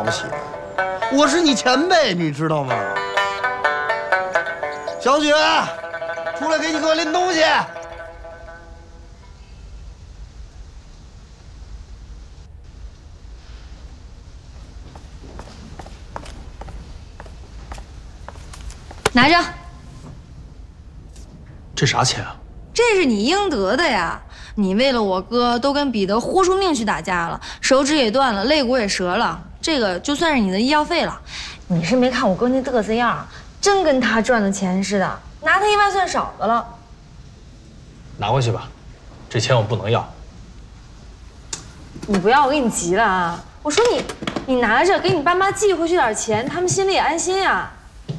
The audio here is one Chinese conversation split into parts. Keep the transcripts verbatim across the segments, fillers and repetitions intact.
不起，我是你前辈，你知道吗？小雪，出来给你哥拎东西。 拿着。 这啥钱啊？ 这是你应得的呀！你为了我哥都跟彼得豁出命去打架了，手指也断了，肋骨也折了，这个就算是你的医药费了。你是没看我哥那嘚瑟样，真跟他赚的钱似的，拿他一万算少的了。 拿回去吧，这钱我不能要。 你不要，我给你急了啊！我说你，你拿着给你爸妈寄回去点钱，他们心里也安心啊。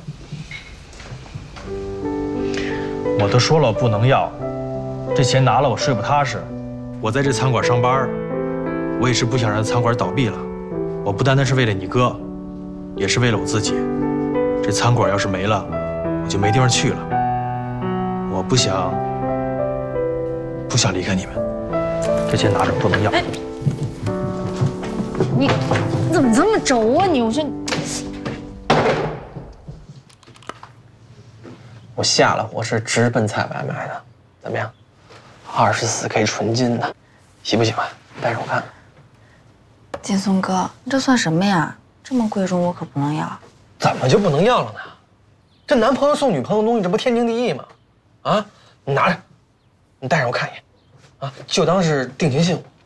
我都说了不能要，这钱拿了我睡不踏实。我在这餐馆上班，我也是不想让餐馆倒闭了。我不单单是为了你哥，也是为了我自己。这餐馆要是没了，我就没地方去了。我不想，不想离开你们。这钱拿着不能要。哎， 你你怎么这么轴啊你？我说你。 我下了火是直奔采买买的，怎么样？二十四 K 纯金的，喜不喜欢？戴上我看看。 劲松哥，你这算什么呀？这么贵重我可不能要。 怎么就不能要了呢？这男朋友送女朋友的东西，这不天经地义吗？啊，你拿着，你戴上我看一眼，啊，就当是定情信物。